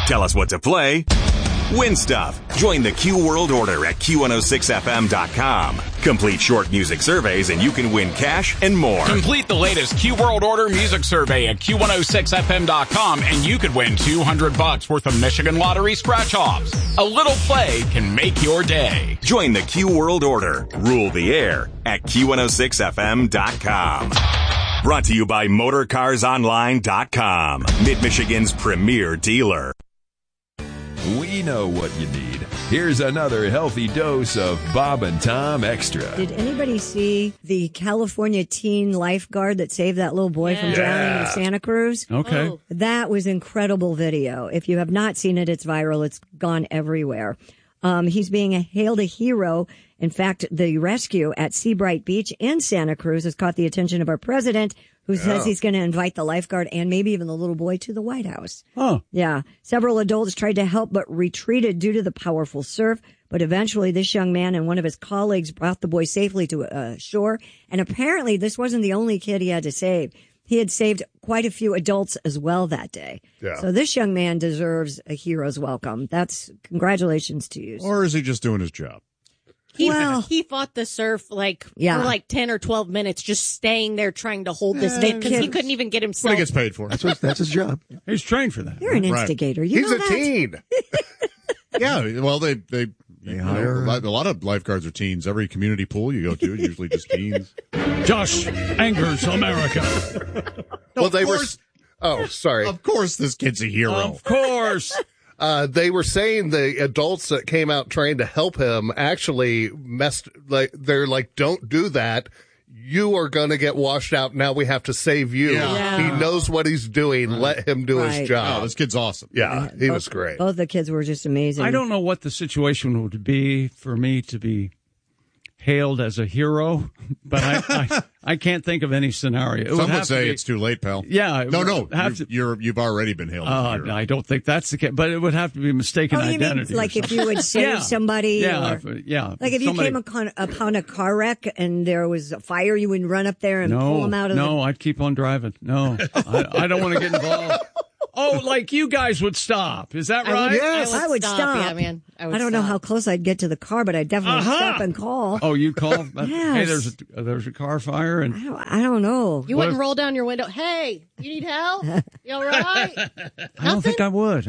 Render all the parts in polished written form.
Tell us what to play. Win stuff. Join the Q World Order at Q106FM.com. Complete short music surveys and you can win cash and more. Complete the latest Q World Order music survey at Q106FM.com and you could win $200 worth of Michigan Lottery scratch-offs. A little play can make your day. Join the Q World Order. Rule the air at Q106FM.com. Brought to you by MotorCarsOnline.com. Mid-Michigan's premier dealer. We know what you need. Here's another healthy dose of Bob and Tom Extra. Did anybody see the California teen lifeguard that saved that little boy from drowning in Santa Cruz? Okay. Oh. That was incredible video. If you have not seen it, it's viral. It's gone everywhere. He's being hailed a hero. In fact, the rescue at Seabright Beach in Santa Cruz has caught the attention of our president, who says he's going to invite the lifeguard and maybe even the little boy to the White House. Oh. Yeah. Several adults tried to help but retreated due to the powerful surf. But eventually this young man and one of his colleagues brought the boy safely to shore. And apparently this wasn't the only kid he had to save. He had saved quite a few adults as well that day. Yeah. So this young man deserves a hero's welcome. That's congratulations to you. Or is he just doing his job? He fought the surf for 10 or 12 minutes, just staying there trying to hold this thing because he couldn't even get himself. What he gets paid for. That's his job. He's trained for that. You're an instigator. You He's know a that? teen. Yeah, well, they hire a lot of lifeguards are teens. Every community pool you go to is usually just teens. Josh angers America. Well, they course. were. Oh, sorry. Of course, this kid's a hero. Of course. They were saying the adults that came out trying to help him actually they're like, don't do that. You are going to get washed out. Now we have to save you. Yeah. He knows what he's doing. Let him do his Oh, job. this kid's awesome. Yeah, he was great. Both the kids were just amazing. I don't know what the situation would be for me to be hailed as a hero, but I can't think of any scenario. Some would say it's too late, pal. Yeah. No. You've already been hailed as a hero. I don't think that's the case, but it would have to be mistaken identity. Mean, like if you would save somebody? Yeah, or, Like if you came upon a car wreck and there was a fire, you would run up there and pull them out of No, I'd keep on driving. No, I don't want to get involved. Oh, like you guys would stop. Is that right? Yes, I would stop. Yeah, man. I don't know how close I'd get to the car, but I'd definitely stop and call. Oh, you call? Yes. Hey, there's a car fire, and I don't know. You wouldn't roll down your window. Hey, you need help? You all right? I don't think I would.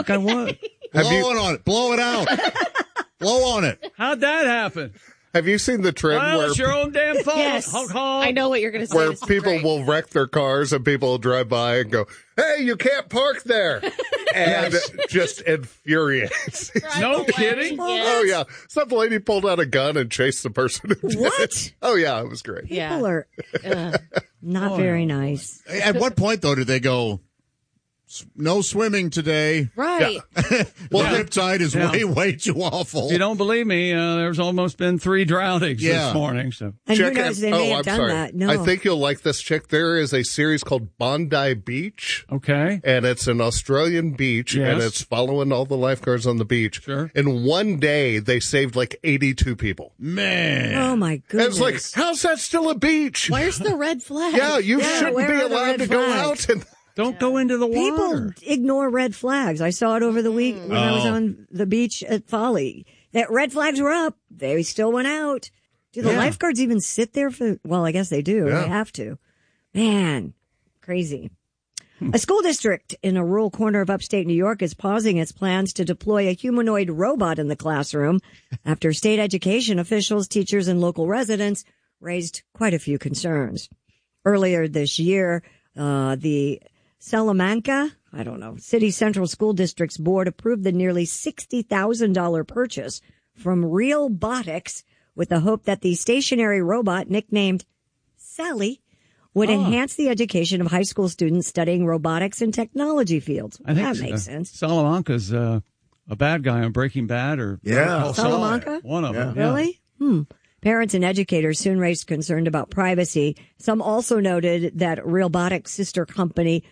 Blow it out. Blow on it. How'd that happen? Have you seen the trend where it's your own damn fault. Yes. Honk, honk. I know what you're going to say. where people will wreck their cars and people will drive by and go, "Hey, you can't park there," and just infuriates. No kidding. Oh yeah, some lady pulled out a gun and chased the person who did What? it. Oh yeah, it was great. People are not very nice. At what point, though, did they go, no swimming today? Right. Well, riptide is way too awful. If you don't believe me, there's almost been 3 drownings this morning. So And Check who knows, they may have done that. No. I think you'll like this chick. There is a series called Bondi Beach. Okay. And it's an Australian beach, Yes. and it's following all the lifeguards on the beach. Sure. In one day, they saved like 82 people. Man. Oh, my And goodness. it's like, how's that still a beach? Where's the red flag? Yeah, you Yeah, shouldn't where be are the allowed red to go flags? out. And Don't go into the People water. ignore red flags. I saw it over the week when I was on the beach at Folly. That red flags were up. They still went out. Do the lifeguards even sit there for, well, I guess they do. Yeah. They have to. Man, crazy. A school district in a rural corner of upstate New York is pausing its plans to deploy a humanoid robot in the classroom after state education officials, teachers, and local residents raised quite a few concerns. Earlier this year, the Salamanca, City Central School District's board approved the nearly $60,000 purchase from Realbotics with the hope that the stationary robot, nicknamed Sally, would enhance the education of high school students studying robotics and technology fields. I think That makes sense. Salamanca's a bad guy on Breaking Bad, or Salamanca? One of them. Yeah. Really? Parents and educators soon raised concern about privacy. Some also noted that Realbotics' sister company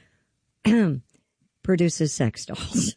produces sex dolls.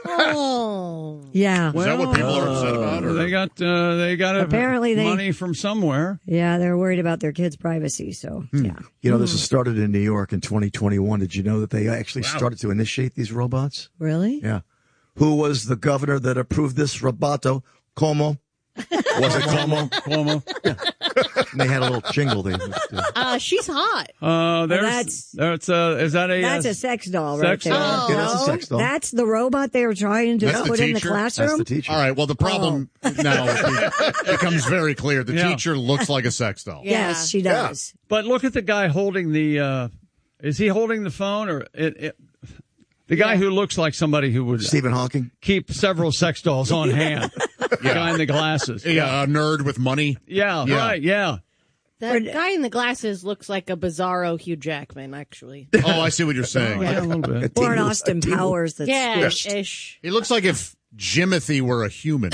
Oh. Yeah. Is that what people are upset about? Or? They got Apparently money from somewhere. Yeah, they're worried about their kids' privacy. So, yeah. You know, this has started in New York in 2021. Did you know that they actually started to initiate these robots? Really? Yeah. who was the governor that approved this Roboto? Como? Was it Como? Cuomo. And they had a little jingle. She's hot. Is that a That's a sex doll right sex there. doll? Yeah, that's a sex doll. That's the robot they were trying to That's put the in the teacher? classroom? That's the teacher. All right. Well, the problem now becomes very clear. The Yeah. teacher looks like a sex doll. Yeah. Yes, she does. But look at the guy holding the. Is he holding the phone or the guy who looks like somebody who would Stephen Hawking? keep several sex dolls on hand? The guy in the glasses. Yeah, a nerd with money. Yeah, Yeah. right. Yeah. That guy in the glasses looks like a bizarro Hugh Jackman, actually. Oh, I see what you're saying. Yeah, a little bit. Or an Austin Powers that's Yeah, squished. ish. He looks like if Jimothy were a human.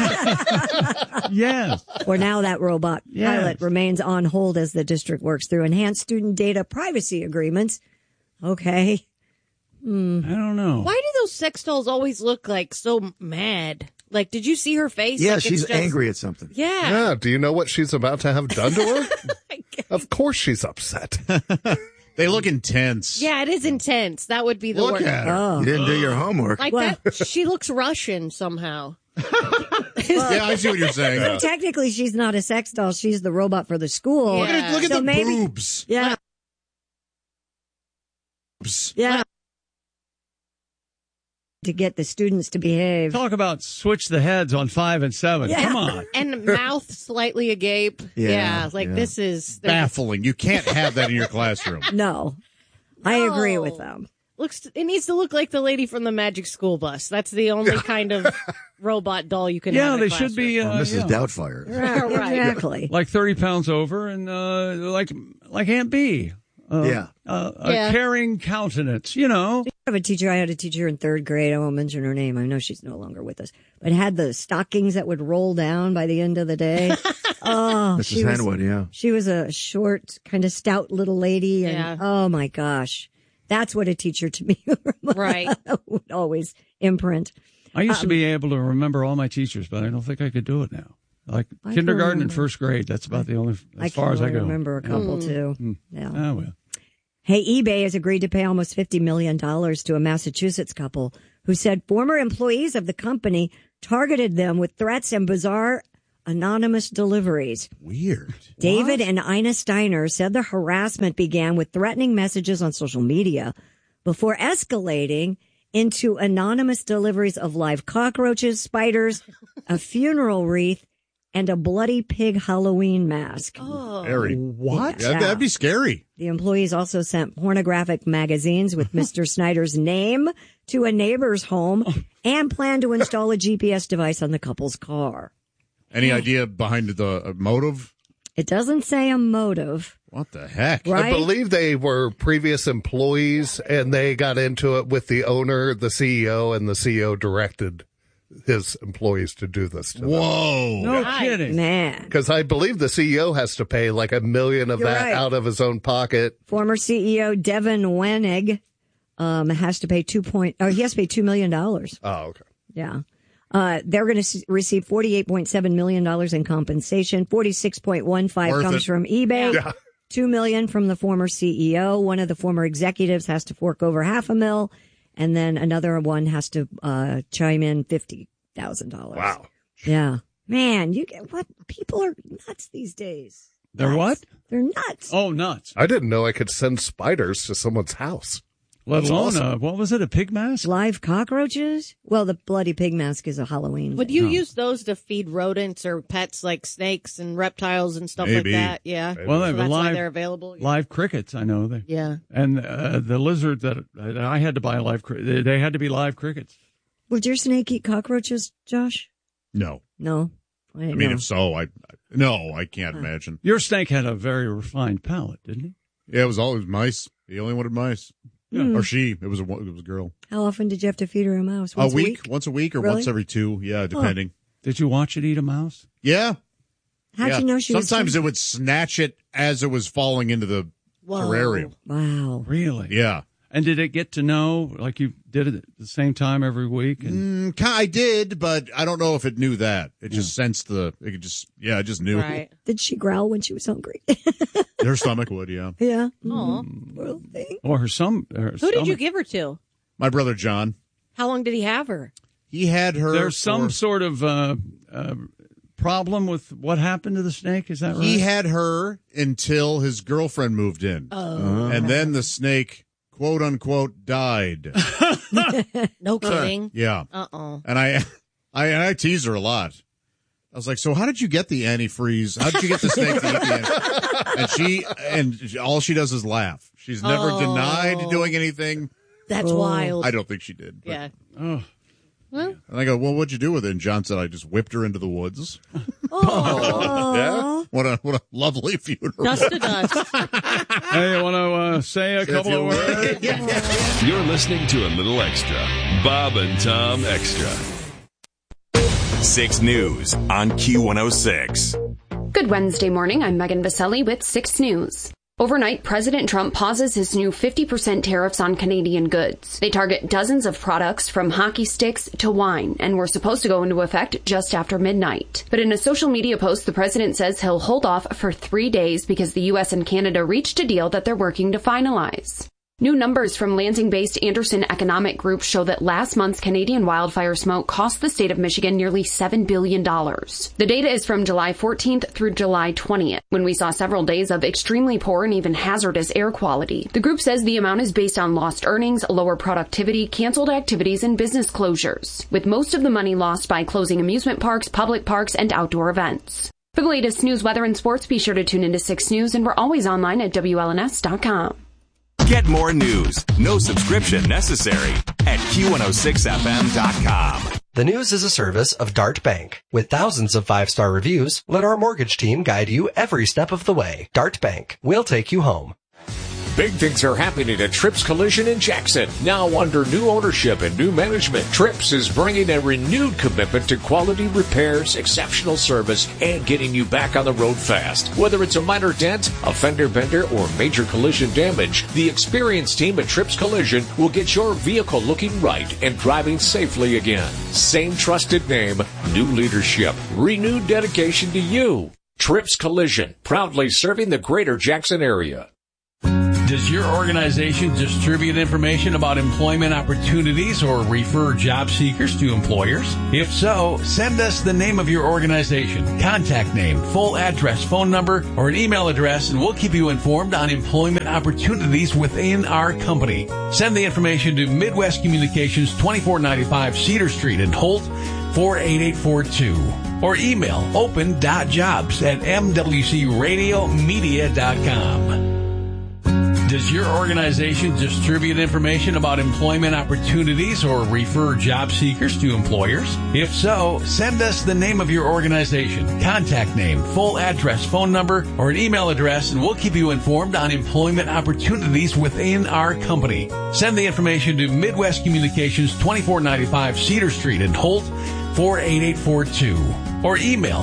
Yes. Or now that robot Yes. pilot remains on hold as the district works through enhanced student data privacy agreements. Okay. I don't know. Why do those sex dolls always look like so mad? Like, did you see her face? Yeah, Like, it's she's just- angry at something. Yeah. Yeah, do you know what she's about to have done to her? Of course she's upset. They look intense. Yeah, it is intense. That would be the Look word. at her. Oh. You didn't do your homework. Like Well- that. She looks Russian somehow. Yeah, I see what you're saying. Technically, she's not a sex doll. She's the robot for the school. Yeah. Look at So the maybe- boobs. Yeah. Yeah. To get the students to behave. Talk about switch the heads on 5 and 7. Yeah. Come on. And mouth slightly agape. Yeah, Like yeah. this is Baffling. You can't have that in your classroom. No. I agree No. with them. It needs to look like the lady from the Magic School Bus. That's the only kind of robot doll you can have. Yeah, in a they should be Or Mrs. yeah, Doubtfire. Right. Exactly. like 30 pounds over and like Aunt B. Yeah. A caring countenance, you know. I had a teacher in third grade. I won't mention her name. I know she's no longer with us, but had the stockings that would roll down by the end of the day. Oh, Mrs. Henwood, yeah. She was a short, kind of stout little lady. And Yeah. oh my gosh, that's what a teacher to me Right. would always imprint. I used to be able to remember all my teachers, but I don't think I could do it now. Like I can kindergarten and remember. first grade, that's about the only as far as I go. remember a couple too. Yeah. Oh, well. Hey, eBay has agreed to pay almost $50 million to a Massachusetts couple who said former employees of the company targeted them with threats and bizarre anonymous deliveries. Weird. David and Ina Steiner said the harassment began with threatening messages on social media before escalating into anonymous deliveries of live cockroaches, spiders, a funeral wreath, and a bloody pig Halloween mask. Scary. What? Yeah, that'd be scary. The employees also sent pornographic magazines with Mr. Snyder's name to a neighbor's home and planned to install a GPS device on the couple's car. Any idea behind the motive? It doesn't say a motive, What the heck? right? I believe they were previous employees and they got into it with the owner, the CEO, and the CEO directed his employees to do this to them. Whoa. No kidding. Man. Because I believe the CEO has to pay like $1 million of You're that right. out of his own pocket. Former CEO Devin Wenig has to pay he has to pay $2 million. Oh, okay. Yeah. They're going to receive $48.7 million in compensation. 46.15 Worth comes it. from eBay. Yeah. $2 million from the former CEO. One of the former executives has to fork over $500,000, and then another one has to chime in $50,000. Wow. Yeah, man, you get what? People are nuts these days. They're what? They're nuts. Oh, nuts. I didn't know I could send spiders to someone's house. Let That's alone, awesome. what was it, a pig mask? Live cockroaches? Well, the bloody pig mask is a Halloween. Would thing. you use those to feed rodents or pets like snakes and reptiles and stuff Maybe. like that? Yeah. Well, So they that's were why they're available. live crickets, I know. Yeah. And the lizard that I had to buy they had to be live crickets. Would your snake eat cockroaches, Josh? No. No. I mean, if so, I can't imagine. Your snake had a very refined palate, didn't he? Yeah, it was always mice. He only wanted mice. Yeah. Or she. It was a girl. How often did you have to feed her a mouse? A week? Once a week or Really? once every 2. Yeah, depending. Did you watch it eat a mouse? Yeah. How'd yeah. you know she was? Sometimes it would snatch it as it was falling into the terrarium. Wow. Really? Yeah. And did it get to know, like you did it at the same time every week? And I did, but I don't know if it knew that. It just sensed it just knew. Right. Did she growl when she was hungry? Her stomach would, yeah. Yeah. Aw. Little thing. or her Who did you give her to? My brother John. How long did he have her? He had her. There's some sort of problem with what happened to the snake. Is that right? He had her until his girlfriend moved in. Oh. And then the snake, quote unquote, died. No kidding. Yeah. Uh-oh. And I tease her a lot. I was like, so how did you get the antifreeze? How did you get the snake to eat the antifreeze? And all she does is laugh. She's never denied doing anything. That's wild. I don't think she did. But. Yeah. Oh. Well, And I go, well, what'd you do with it? And John said, I just whipped her into the woods. Yeah. What a lovely funeral. dust to dust. Hey, you want to say a couple of words? You're listening to a little extra. Bob and Tom Extra. 6 News on Q106. Good Wednesday morning. I'm Megan Vaselli with 6 News. Overnight, President Trump pauses his new 50% tariffs on Canadian goods. They target dozens of products from hockey sticks to wine and were supposed to go into effect just after midnight. But in a social media post, the president says he'll hold off for 3 days because the U.S. and Canada reached a deal that they're working to finalize. New numbers from Lansing-based Anderson Economic Group show that last month's Canadian wildfire smoke cost the state of Michigan nearly $7 billion. The data is from July 14th through July 20th, when we saw several days of extremely poor and even hazardous air quality. The group says the amount is based on lost earnings, lower productivity, canceled activities, and business closures, with most of the money lost by closing amusement parks, public parks, and outdoor events. For the latest news, weather, and sports, be sure to tune into 6 News, and we're always online at WLNS.com. Get more news, no subscription necessary at Q106FM.com. The News is a service of Dart Bank. With thousands of 5-star reviews, let our mortgage team guide you every step of the way. Dart Bank. We'll take you home. Big things are happening at Trips Collision in Jackson. Now under new ownership and new management, Trips is bringing a renewed commitment to quality repairs, exceptional service, and getting you back on the road fast. Whether it's a minor dent, a fender bender, or major collision damage, the experienced team at Trips Collision will get your vehicle looking right and driving safely again. Same trusted name, new leadership, renewed dedication to you. Trips Collision, proudly serving the greater Jackson area. Does your organization distribute information about employment opportunities or refer job seekers to employers? If so, send us the name of your organization, contact name, full address, phone number, or an email address, and we'll keep you informed on employment opportunities within our company. Send the information to Midwest Communications, 2495 Cedar Street in Holt, 48842. Or email open.jobs@mwcradiomedia.com. Does your organization distribute information about employment opportunities or refer job seekers to employers? If so, send us the name of your organization, contact name, full address, phone number, or an email address, and we'll keep you informed on employment opportunities within our company. Send the information to Midwest Communications, 2495 Cedar Street in Holt, 48842. Or email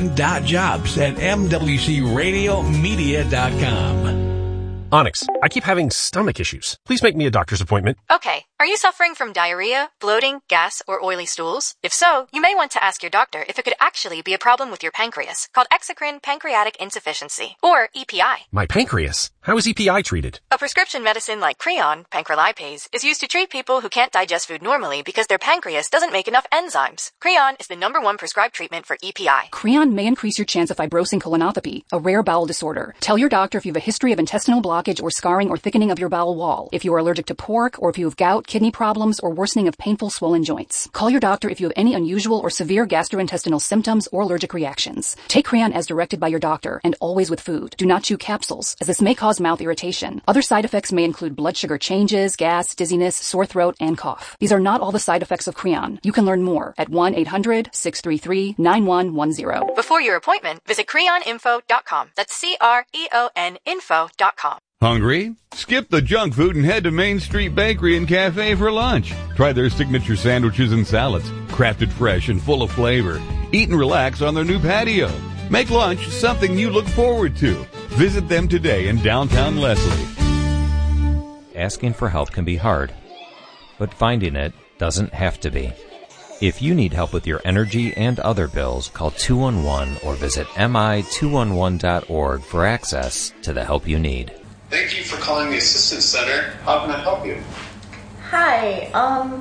open.jobs@mwcradiomedia.com. Onyx, I keep having stomach issues. Please make me a doctor's appointment. Okay. Are you suffering from diarrhea, bloating, gas, or oily stools? If so, you may want to ask your doctor if it could actually be a problem with your pancreas, called exocrine pancreatic insufficiency, or EPI. My pancreas? How is EPI treated? A prescription medicine like Creon, pancrelipase, is used to treat people who can't digest food normally because their pancreas doesn't make enough enzymes. Creon is the #1 prescribed treatment for EPI. Creon may increase your chance of fibrosing colonopathy, a rare bowel disorder. Tell your doctor if you have a history of intestinal blockage or scarring or thickening of your bowel wall, if you are allergic to pork, or if you have gout, kidney problems, or worsening of painful swollen joints. Call your doctor if you have any unusual or severe gastrointestinal symptoms or allergic reactions. Take Creon as directed by your doctor, and always with food. Do not chew capsules, as this may cause mouth irritation. Other side effects may include blood sugar changes, gas, dizziness, sore throat, and cough. These are not all the side effects of Creon. You can learn more at 1-800-633-9110. Before your appointment, visit creoninfo.com. That's CREON info.com. Hungry? Skip the junk food and head to Main Street Bakery and Cafe for lunch. Try their signature sandwiches and salads, crafted fresh and full of flavor. Eat and relax on their new patio. Make lunch something you look forward to. Visit them today in downtown Leslie. Asking for help can be hard, but finding it doesn't have to be. If you need help with your energy and other bills, call 211 or visit mi211.org for access to the help you need. Thank you for calling the Assistance Center. How can I help you? Hi, I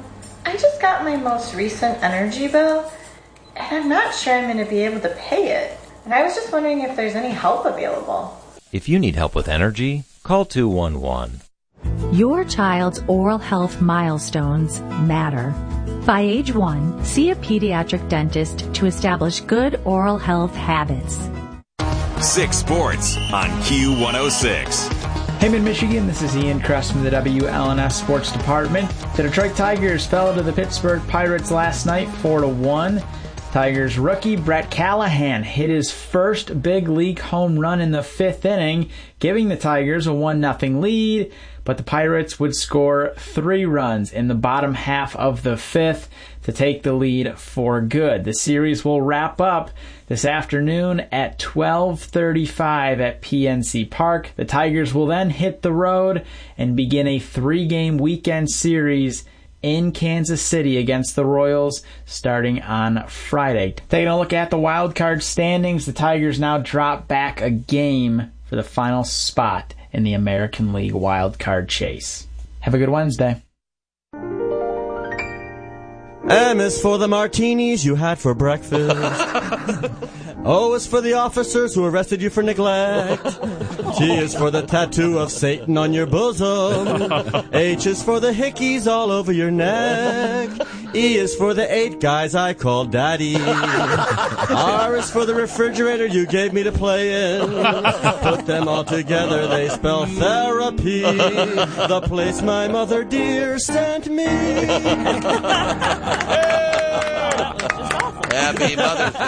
I just got my most recent energy bill, and I'm not sure I'm going to be able to pay it. And I was just wondering if there's any help available. If you need help with energy, call 211. Your child's oral health milestones matter. By age 1, see a pediatric dentist to establish good oral health habits. 6 Sports on Q106. Hey, Mid-Michigan, this is Ian Kress from the WLNS Sports Department. The Detroit Tigers fell to the Pittsburgh Pirates last night 4-1. Tigers rookie Brett Callahan hit his first big league home run in the 5th inning, giving the Tigers a 1-0 lead, but the Pirates would score 3 runs in the bottom half of the 5th to take the lead for good. The series will wrap up this afternoon at 12:35 at PNC Park. The Tigers will then hit the road and begin a 3-game weekend series in Kansas City against the Royals starting on Friday. Taking a look at the wild card standings, the Tigers now drop back a game for the final spot in the American League wild card chase. Have a good Wednesday. M is for the martinis you had for breakfast. O is for the officers who arrested you for neglect. T is for the tattoo of Satan on your bosom. H is for the hickeys all over your neck. E is for the 8 guys I called daddy. R is for the refrigerator you gave me to play in. Put them all together, they spell therapy. The place my mother dear sent me. Happy Mother's Day.